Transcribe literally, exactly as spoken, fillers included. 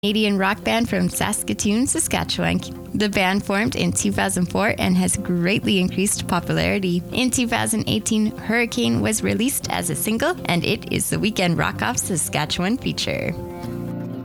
Canadian rock band from Saskatoon, Saskatchewan. The band formed in two thousand four and has greatly increased popularity. In two thousand eighteen, Hurricane was released as a single, and it is the Weekend Rock Off Saskatchewan feature.